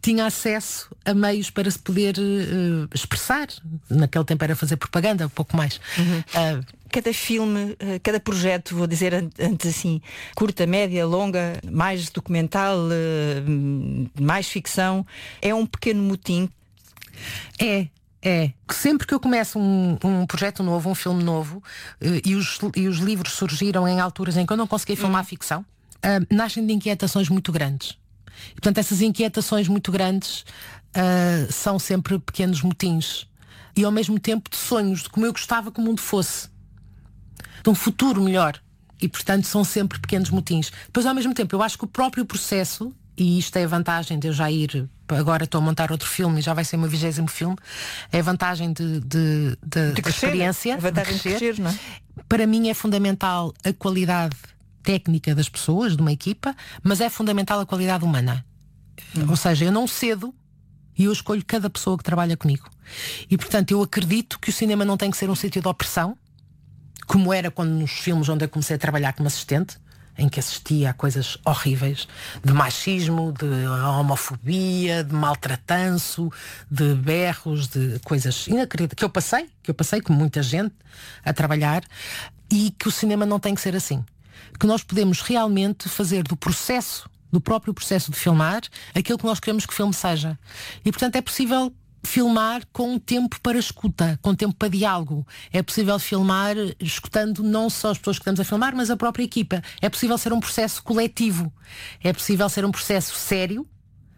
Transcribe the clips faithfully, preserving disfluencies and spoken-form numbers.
tinha acesso a meios para se poder uh, expressar. Naquele tempo era fazer propaganda, um pouco mais. Uhum. Uh, Cada filme, cada projeto, vou dizer antes assim, curta, média, longa, mais documental, mais ficção, é um pequeno motim. É, é. Sempre que eu começo um, um projeto novo, um filme novo, e os, e os livros surgiram em alturas em que eu não conseguia filmar Uhum. ficção, uh, nascem de inquietações muito grandes. E, portanto, essas inquietações muito grandes uh, são sempre pequenos motins. E ao mesmo tempo de sonhos, de como eu gostava que o mundo fosse. De um futuro melhor. E portanto são sempre pequenos motins. Depois ao mesmo tempo eu acho que o próprio processo, e isto é a vantagem de eu já ir, agora estou a montar outro filme e já vai ser o meu vigésimo filme, é a vantagem de, de, de, de da experiência, a vantagem de crescer, de crescer, não é? Para mim é fundamental a qualidade técnica das pessoas, de uma equipa, mas é fundamental a qualidade humana. Hum. Ou seja, eu não cedo e eu escolho cada pessoa que trabalha comigo. E portanto eu acredito que o cinema não tem que ser um sítio de opressão, como era quando nos filmes onde eu comecei a trabalhar como assistente, em que assistia a coisas horríveis, de machismo, de homofobia, de maltratanço, de berros, de coisas inacreditáveis, que eu passei, que eu passei com muita gente a trabalhar, e que o cinema não tem que ser assim. Que nós podemos realmente fazer do processo, do próprio processo de filmar, aquilo que nós queremos que o filme seja. E portanto é possível filmar com tempo para escuta, com tempo para diálogo. É possível filmar escutando não só as pessoas que estamos a filmar, mas a própria equipa. É possível ser um processo coletivo. É possível ser um processo sério,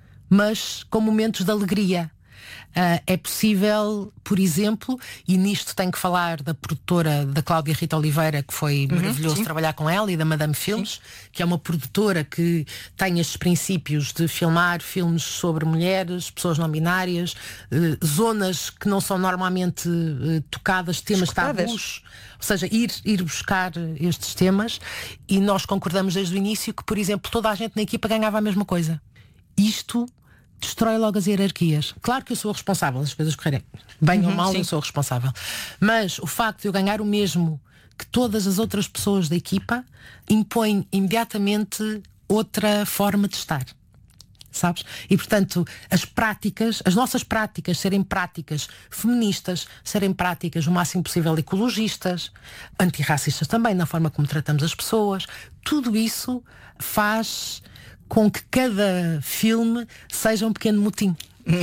mas com momentos de alegria. Uh, é possível, por exemplo, e nisto tenho que falar da produtora da Cláudia Rita Oliveira, que foi uhum, maravilhoso sim. trabalhar com ela, e da Madame Filmes, sim. que é uma produtora que tem estes princípios de filmar filmes sobre mulheres, pessoas não binárias, uh, zonas que não são normalmente uh, tocadas, temas Escutadas. tabus, ou seja, ir, ir buscar estes temas, e nós concordamos desde o início que, por exemplo, toda a gente na equipa ganhava a mesma coisa. Isto destrói logo as hierarquias. Claro que eu sou responsável, as coisas correrem bem uhum, ou mal, sim. eu sou responsável. Mas o facto de eu ganhar o mesmo que todas as outras pessoas da equipa impõe imediatamente outra forma de estar. Sabes? E portanto, as práticas, as nossas práticas serem práticas feministas, serem práticas o máximo possível ecologistas, antirracistas também, na forma como tratamos as pessoas, tudo isso faz com que cada filme seja um pequeno motim.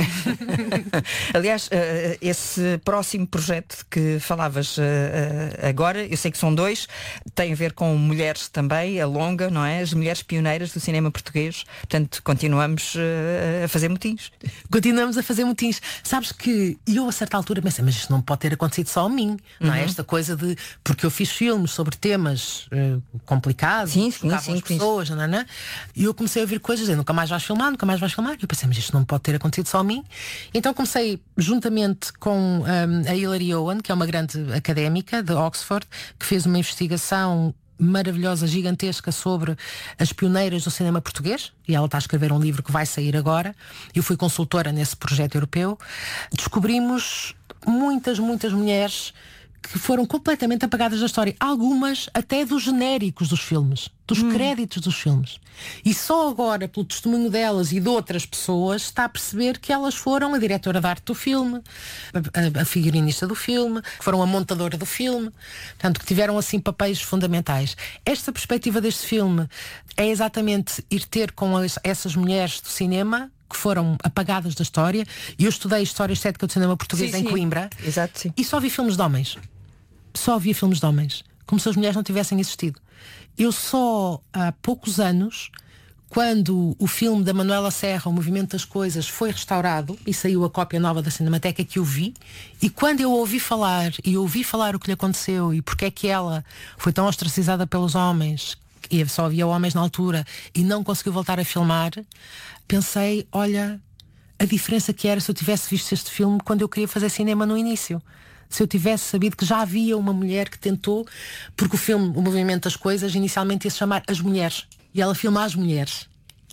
Aliás, esse próximo projeto que falavas agora, eu sei que são dois, tem a ver com mulheres também, a longa, não é? As mulheres pioneiras do cinema português. Portanto, continuamos a fazer motins. Continuamos a fazer motins. Sabes que eu a certa altura pensei, mas isto não pode ter acontecido só a mim, não é? Uhum. Esta coisa de, porque eu fiz filmes sobre temas uh, complicados, sim, sim, sim, as pessoas, não é? E eu comecei a ouvir coisas, dizendo, nunca mais vais filmar, nunca mais vais filmar. E eu pensei, mas isto não pode ter acontecido só a mim. Então comecei juntamente com um, a Hilary Owen, que é uma grande académica de Oxford, que fez uma investigação maravilhosa, gigantesca, sobre as pioneiras do cinema português, e ela está a escrever um livro que vai sair agora. Eu fui consultora nesse projeto europeu. Descobrimos muitas, muitas mulheres que foram completamente apagadas da história. Algumas até dos genéricos dos filmes, dos hum. créditos dos filmes. E só agora, pelo testemunho delas e de outras pessoas, está a perceber que elas foram a diretora de arte do filme, a, a, a figurinista do filme, que foram a montadora do filme, portanto, que tiveram assim papéis fundamentais. Esta perspectiva deste filme é exatamente ir ter com as, essas mulheres do cinema que foram apagadas da história. E eu estudei História Estética do Cinema Português sim, em sim. Coimbra. Exato, sim. E só vi filmes de homens. Só via filmes de homens. Como se as mulheres não tivessem existido. Eu só há poucos anos, quando o filme da Manuela Serra, O Movimento das Coisas, foi restaurado e saiu a cópia nova da Cinemateca, que eu vi, e quando eu ouvi falar, e ouvi falar o que lhe aconteceu e porque é que ela foi tão ostracizada pelos homens, e só havia homens na altura, e não conseguiu voltar a filmar, pensei, olha, a diferença que era se eu tivesse visto este filme quando eu queria fazer cinema no início. Se eu tivesse sabido que já havia uma mulher que tentou, porque o filme, O Movimento das Coisas, inicialmente ia se chamar As Mulheres. E ela filma as mulheres.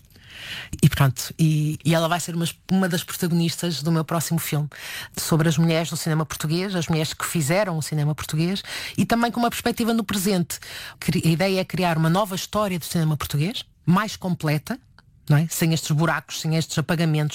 E pronto, e, e ela vai ser uma, uma das protagonistas do meu próximo filme, sobre as mulheres do cinema português, as mulheres que fizeram o cinema português, e também com uma perspectiva no presente. A ideia é criar uma nova história do cinema português, mais completa, não é? Sem estes buracos, sem estes apagamentos